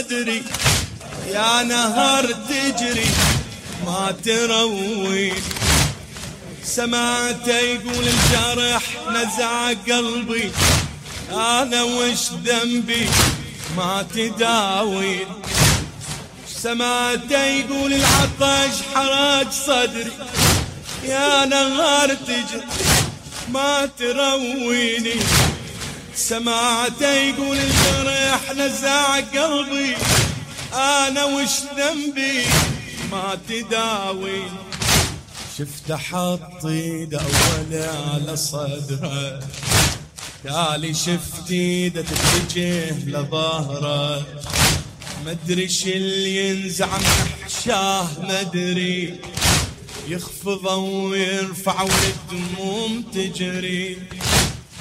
صدري يا نهر تجري ما تروي. سمعت يقول الجرح نزع قلبي أنا وش ذنبي ما تداوي. سمعت يقول العطش حرق صدري يا نهر تجري ما ترويني. سمعت يقول الجرح نزع قلبي أنا وش ذنبي ما تداوي. شفت حط ايده أول على صدره تالي شفت ايده تتجه لظهره. مدري اللي ينزع من حشاه مدري يخفضه ويرفع والدموم تجري.